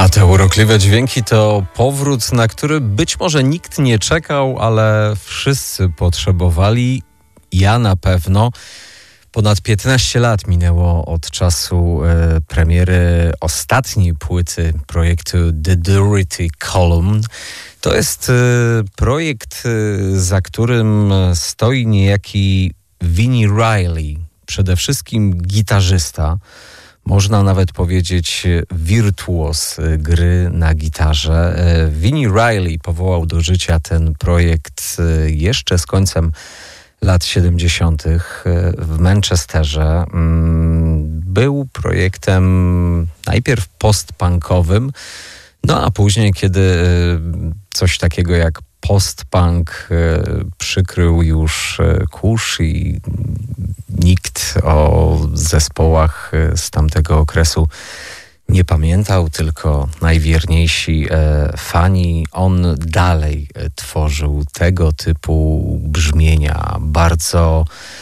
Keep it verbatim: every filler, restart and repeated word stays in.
A te urokliwe dźwięki to powrót, na który być może nikt nie czekał, ale wszyscy potrzebowali. Ja na pewno. Ponad piętnaście lat minęło od czasu e, premiery ostatniej płyty projektu The Dirty Column. To jest e, projekt, e, za którym stoi niejaki Vini Reilly, przede wszystkim gitarzysta. Można nawet powiedzieć wirtuoz gry na gitarze. Vini Reilly powołał do życia ten projekt jeszcze z końcem lat siedemdziesiątych w Manchesterze. Był projektem najpierw post-punkowym, no a później, kiedy coś takiego jak post-punk przykrył już kurz i nikt o zespołach z tamtego okresu nie pamiętał, tylko najwierniejsi e, fani. On dalej e, tworzył tego typu brzmienia, bardzo